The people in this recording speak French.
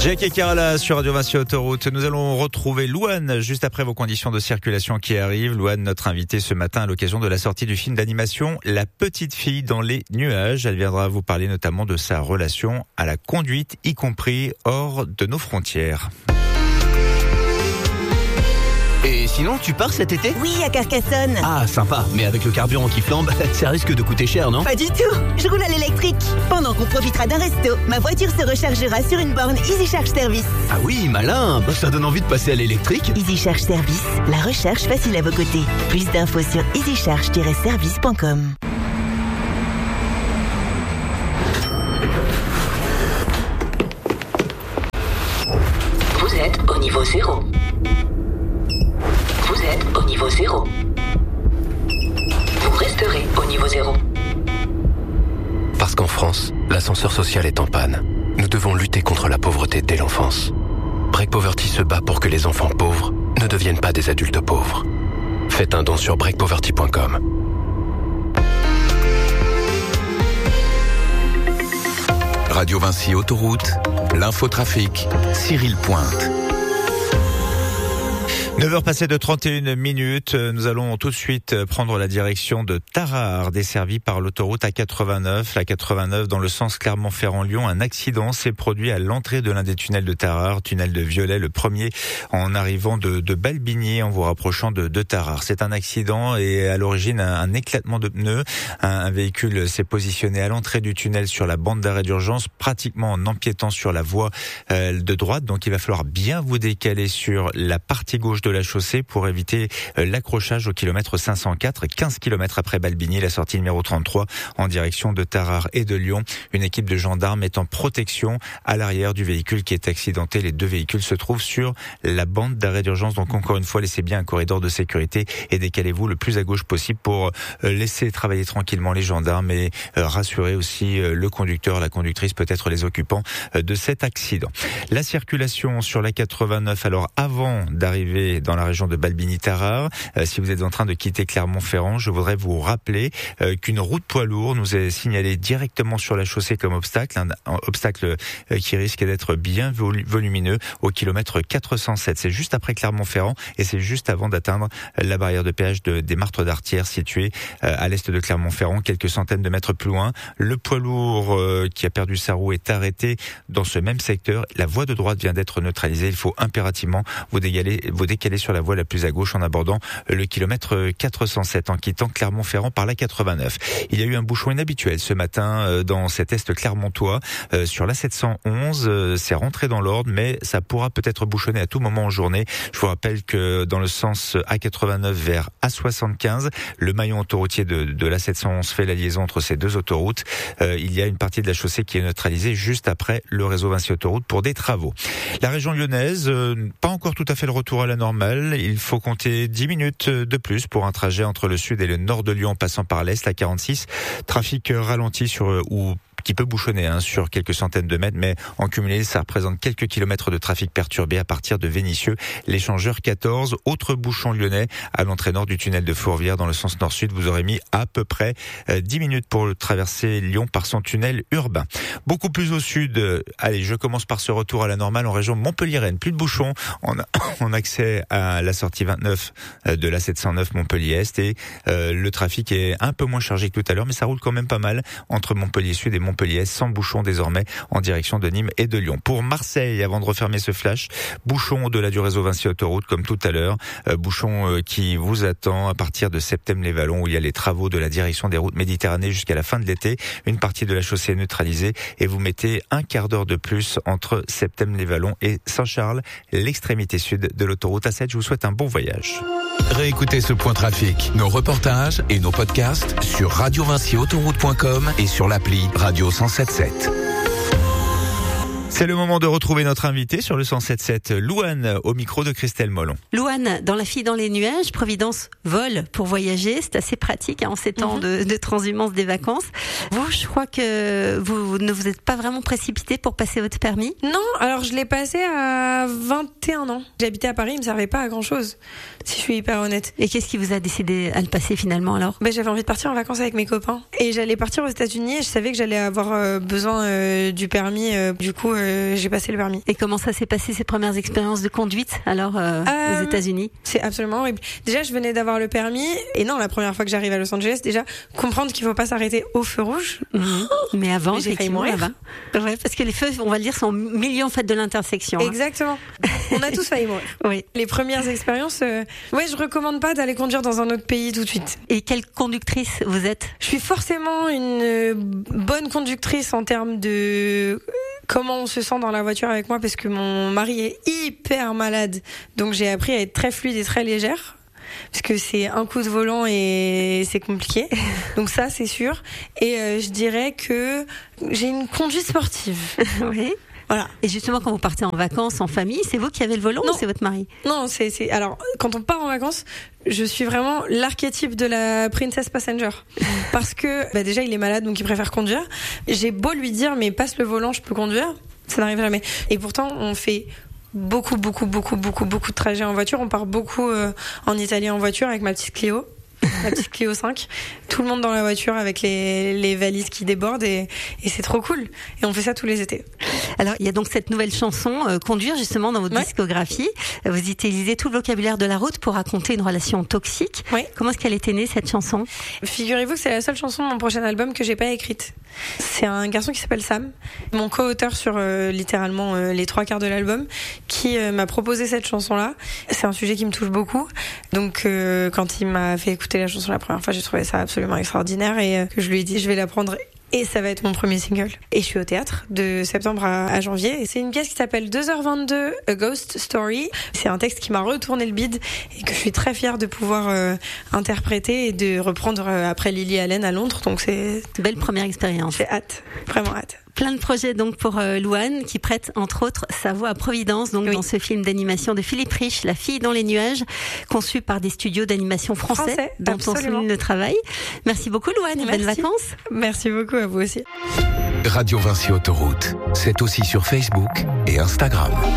Jackie Carala sur Radio Vinci Autoroute. Nous allons retrouver Louane juste après vos conditions de circulation qui arrivent. Louane, notre invitée ce matin à l'occasion de la sortie du film d'animation La petite fille dans les nuages. Elle viendra vous parler notamment de sa relation à la conduite, y compris hors de nos frontières. Et sinon, tu pars cet été ? Oui, à Carcassonne. Ah, sympa. Mais avec le carburant qui flambe, ça risque de coûter cher, non ? Pas du tout. Je roule à l'électrique. Pendant qu'on profitera d'un resto, ma voiture se rechargera sur une borne Easy Charge Service. Ah oui, malin. Ça donne envie de passer à l'électrique. Easy Charge Service, la recharge facile à vos côtés. Plus d'infos sur easycharge-service.com. Vous êtes au niveau 0. Vous êtes au niveau 0. Vous resterez au niveau 0. Parce qu'en France, l'ascenseur social est en panne. Nous devons lutter contre la pauvreté dès l'enfance. Break Poverty se bat pour que les enfants pauvres ne deviennent pas des adultes pauvres. Faites un don sur breakpoverty.com. Radio Vinci Autoroute, l'infotrafic, Cyril Pointe. 9h passées de 31 minutes, nous allons tout de suite prendre la direction de Tarare, desservie par l'autoroute A89. La 89 dans le sens Clermont-Ferrand-Lyon. Un accident s'est produit à l'entrée de l'un des tunnels de Tarare, tunnel de Violet, le premier en arrivant de Balbigny en vous rapprochant de Tarare. C'est un accident et à l'origine un éclatement de pneus. Un véhicule s'est positionné à l'entrée du tunnel sur la bande d'arrêt d'urgence, pratiquement en empiétant sur la voie de droite. Donc il va falloir bien vous décaler sur la partie gauche de la chaussée pour éviter l'accrochage au kilomètre 504, 15 km après Balbigny, la sortie numéro 33 en direction de Tarare et de Lyon. Une équipe de gendarmes est en protection à l'arrière du véhicule qui est accidenté. Les deux véhicules se trouvent sur la bande d'arrêt d'urgence. Donc encore une fois, laissez bien un corridor de sécurité et décalez-vous le plus à gauche possible pour laisser travailler tranquillement les gendarmes et rassurer aussi le conducteur, la conductrice, peut-être les occupants de cet accident. La circulation sur la 89, alors avant d'arriver dans la région de Balbigny-Tarare. Si vous êtes en train de quitter Clermont-Ferrand, je voudrais vous rappeler qu'une route poids lourd nous est signalée directement sur la chaussée comme obstacle, un obstacle qui risque d'être bien volumineux au kilomètre 407. C'est juste après Clermont-Ferrand et c'est juste avant d'atteindre la barrière de péage des Martres d'Artière située à l'est de Clermont-Ferrand, quelques centaines de mètres plus loin. Le poids lourd qui a perdu sa roue est arrêté dans ce même secteur. La voie de droite vient d'être neutralisée. Il faut impérativement vous décaler sur la voie la plus à gauche en abordant le kilomètre 407 en quittant Clermont-Ferrand par la 89. Il y a eu un bouchon inhabituel ce matin dans cet est clermontois sur la 711. C'est rentré dans l'ordre, mais ça pourra peut-être bouchonner à tout moment en journée. Je vous rappelle que dans le sens A89 vers A75, le maillon autoroutier de la 711 fait la liaison entre ces deux autoroutes. Il y a une partie de la chaussée qui est neutralisée juste après le réseau Vinci Autoroute pour des travaux. La région lyonnaise, pas encore tout à fait le retour à la normale. Il faut compter 10 minutes de plus pour un trajet entre le sud et le nord de Lyon en passant par l'est, la 46. Trafic ralenti qui peut bouchonner sur quelques centaines de mètres, mais en cumulé, ça représente quelques kilomètres de trafic perturbé à partir de Vénissieux. L'échangeur 14, autre bouchon lyonnais à l'entrée nord du tunnel de Fourvière dans le sens nord-sud. Vous aurez mis à peu près 10 minutes pour traverser Lyon par son tunnel urbain. Beaucoup plus au sud, allez, je commence par ce retour à la normale en région Montpellier-Rennes. Plus de bouchons en accès à la sortie 29 de la 709 Montpellier-Est et le trafic est un peu moins chargé que tout à l'heure, mais ça roule quand même pas mal entre Montpellier-Sud et Montpellier, sans bouchon désormais en direction de Nîmes et de Lyon. Pour Marseille, avant de refermer ce flash, bouchon au-delà du réseau Vinci Autoroute comme tout à l'heure, bouchon qui vous attend à partir de Septem-les-Vallons où il y a les travaux de la direction des routes Méditerranée jusqu'à la fin de l'été. Une partie de la chaussée est neutralisée et vous mettez un quart d'heure de plus entre Septem-les-Vallons et Saint-Charles, l'extrémité sud de l'autoroute A7. Je vous souhaite un bon voyage. Réécoutez ce point trafic, nos reportages et nos podcasts sur radiovinciautoroute.com et sur l'appli Radio 107.7. C'est le moment de retrouver notre invité sur le 107.7, Louane, au micro de Christelle Mollon. Louane, dans La fille dans les nuages, Providence vole pour voyager. C'est assez pratique en ces temps de transhumance des vacances. Vous, je crois que vous ne vous êtes pas vraiment précipité pour passer votre permis? Non, alors je l'ai passé à 21 ans. J'habitais à Paris, il me servait pas à grand chose, si je suis hyper honnête. Et qu'est-ce qui vous a décidé à le passer finalement alors? J'avais envie de partir en vacances avec mes copains. Et j'allais partir aux États-Unis et je savais que j'allais avoir besoin du permis. Du coup, j'ai passé le permis. Et comment ça s'est passé ces premières expériences de conduite alors aux États-Unis? C'est absolument horrible. Déjà, je venais d'avoir le permis et non, la première fois que j'arrive à Los Angeles, déjà comprendre qu'il faut pas s'arrêter au feu rouge. Mais avant, j'ai failli mourir. Ouais, parce que les feux, on va le dire, sont au milieu en fait de l'intersection. Exactement. On a tous failli mourir. Oui. Les premières expériences, je recommande pas d'aller conduire dans un autre pays tout de suite. Et quelle conductrice vous êtes? Je suis forcément une bonne conductrice en termes de comment on se sent dans la voiture avec moi, parce que mon mari est hyper malade, donc j'ai appris à être très fluide et très légère. Parce que c'est un coup de volant et c'est compliqué. Donc ça, c'est sûr. Et je dirais que j'ai une conduite sportive. Oui. Voilà. Et justement, quand vous partez en vacances, en famille, c'est vous qui avez le volant ou c'est votre mari? Non, alors, quand on part en vacances, je suis vraiment l'archétype de la princess passenger. Parce que, déjà, il est malade, donc il préfère conduire. J'ai beau lui dire, mais passe le volant, je peux conduire. Ça n'arrive jamais. Et pourtant, on fait beaucoup de trajets en voiture. On part beaucoup en Italie en voiture avec ma petite Clio. La petite Clio 5, tout le monde dans la voiture avec les valises qui débordent et c'est trop cool. Et on fait ça tous les étés. Alors, il y a donc cette nouvelle chanson, Conduire, justement, dans votre discographie. Vous utilisez tout le vocabulaire de la route pour raconter une relation toxique. Oui. Comment est-ce qu'elle était née, cette chanson? Figurez-vous que c'est la seule chanson de mon prochain album que j'ai pas écrite. C'est un garçon qui s'appelle Sam, mon co-auteur sur littéralement les 3/4 de l'album, qui m'a proposé cette chanson-là. C'est un sujet qui me touche beaucoup. Donc, quand il m'a fait écouter la chanson la première fois, j'ai trouvé ça absolument extraordinaire et que je lui ai dit je vais la prendre et ça va être mon premier single. Et je suis au théâtre de septembre à janvier et c'est une pièce qui s'appelle 2h22 A Ghost Story. C'est un texte qui m'a retourné le bide et que je suis très fière de pouvoir interpréter et de reprendre après Lily Allen à Londres. Donc c'est une belle première expérience. J'ai hâte, vraiment hâte. Plein de projets donc pour Louane qui prête entre autres sa voix à Providence donc dans ce film d'animation de Philippe Rich, La fille dans les nuages, conçu par des studios d'animation français dont on souligne le travail. Merci beaucoup Louane et bonnes vacances. Merci beaucoup à vous aussi. Radio Vinci Autoroute, c'est aussi sur Facebook et Instagram.